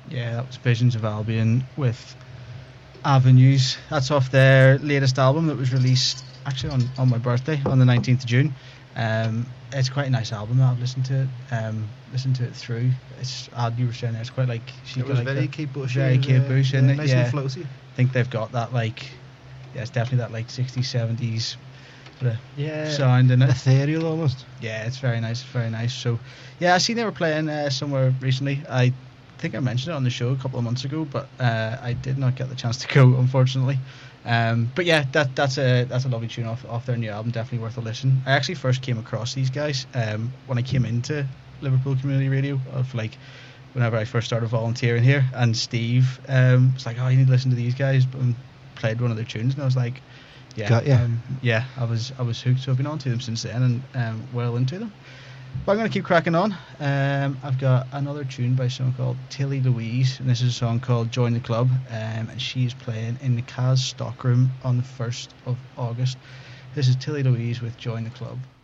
Yeah, that was Visions of Albion with Avenues. That's off their latest album that was released actually on my birthday on the 19th of June. It's quite a nice album. I've listened to it through. It's odd you were saying there. It's quite like It was very Kate Bush. Very Kate Bush, isn't it? Nice and floaty. I think they've got that it's definitely that 60s, 70s sort of sound in it. Ethereal almost. Yeah, it's very nice, very nice. So, yeah, I seen they were playing somewhere recently. I think I mentioned it on the show a couple of months ago, but I did not get the chance to go, unfortunately. But yeah, that's a lovely tune off their new album. Definitely worth a listen. I actually first came across these guys when I came into Liverpool Community Radio whenever I first started volunteering here, and Steve was like, "Oh, you need to listen to these guys," and played one of their tunes, and I was like, "Yeah, I was hooked." So I've been on to them since then, and well into them. But I'm going to keep cracking on. I've got another tune by someone called Tilly Louise, and this is a song called Join the Club, and she's playing in the Kaz Stockroom on the 1st of August. This is Tilly Louise with Join the Club.